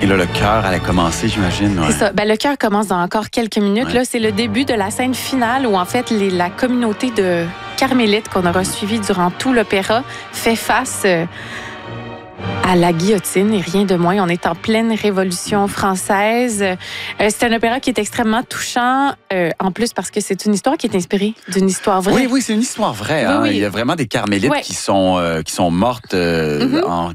Et là, le chœur allait commencer, j'imagine. Ouais. C'est ça. Ben, le chœur commence dans encore quelques minutes. Ouais. Là, c'est le début de la scène finale où, en fait, la communauté de carmélites qu'on aura suivi durant tout l'opéra fait face à la guillotine et rien de moins. On est en pleine Révolution française. C'est un opéra qui est extrêmement touchant, en plus parce que c'est une histoire qui est inspirée d'une histoire vraie. Oui, c'est une histoire vraie. Hein? Oui. Il y a vraiment des carmélites qui sont mortes en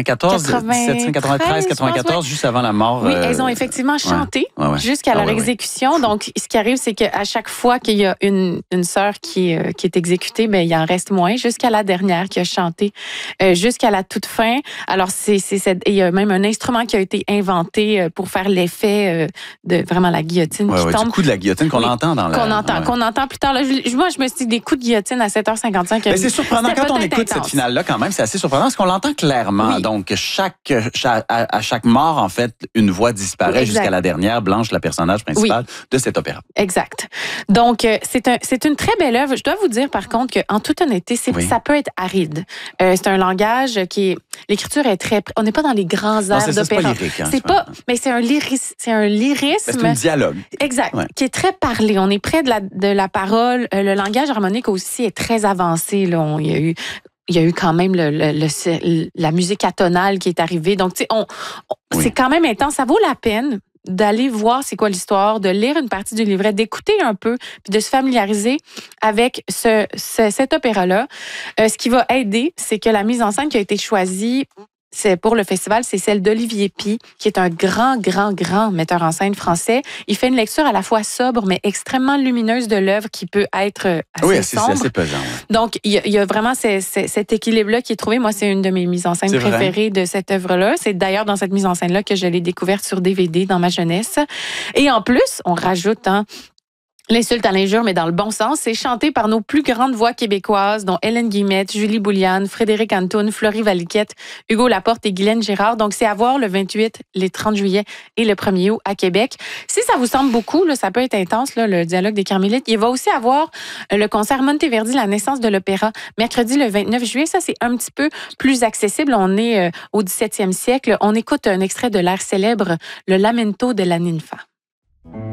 1793, 94, juste avant la mort. Oui, elles ont effectivement chanté jusqu'à leur exécution. Donc, ce qui arrive, c'est qu'à chaque fois qu'il y a une sœur qui est exécutée, ben, il en reste moins jusqu'à la dernière qui a chanté jusqu'à la toute fin. Alors, il y a même un instrument qui a été inventé pour faire l'effet de vraiment la guillotine qui tombe. Du coup de la guillotine qu'on entend dans la... Qu'on entend plus tard. Là, moi, je me suis dit des coups de guillotine à 7h55. Mais c'est surprenant quand on écoute cette finale-là quand même. C'est assez surprenant parce qu'on l'entend clairement. Oui. Donc, à chaque mort, en fait, une voix disparaît jusqu'à la dernière, Blanche, la personnage principale de cet opéra. Exact. Donc, c'est une très belle œuvre. Je dois vous dire, par contre, qu'en toute honnêteté, ça peut être aride. C'est un langage qui est... L'écriture est très... On n'est pas dans les grands airs d'opéra. C'est pas lyrique. Hein, mais c'est un lyrisme. C'est un dialogue. Exact. Ouais. Qui est très parlé. On est près de la parole. Le langage harmonique aussi est très avancé. Là. Il y a eu quand même la musique atonale qui est arrivée. Donc, tu sais, c'est quand même intense. Ça vaut la peine d'aller voir c'est quoi l'histoire, de lire une partie du livret, d'écouter un peu, puis de se familiariser avec cet opéra-là. Ce qui va aider, c'est que la mise en scène qui a été choisie pour le festival, c'est celle d'Olivier Py, qui est un grand metteur en scène français. Il fait une lecture à la fois sobre, mais extrêmement lumineuse de l'œuvre qui peut être assez sombre. C'est assez pesant. Ouais. Donc, il y a vraiment cet équilibre-là qui est trouvé. Moi, c'est une de mes mises en scène préférées de cette œuvre-là. C'est d'ailleurs dans cette mise en scène-là que je l'ai découverte sur DVD dans ma jeunesse. Et en plus, on rajoute... L'insulte à l'injure, mais dans le bon sens, c'est chanté par nos plus grandes voix québécoises, dont Hélène Guillemette, Julie Bouliane, Frédéric Antoun, Florie Valiquette, Hugo Laporte et Guylaine Gérard. Donc, c'est à voir le 28, les 30 juillet et le 1er août à Québec. Si ça vous semble beaucoup, là, ça peut être intense, là, le dialogue des Carmélites. Il va aussi avoir le concert Monteverdi, la naissance de l'opéra, mercredi le 29 juillet. Ça, c'est un petit peu plus accessible. On est au 17e siècle. On écoute un extrait de l'air célèbre, le Lamento de la Ninfa.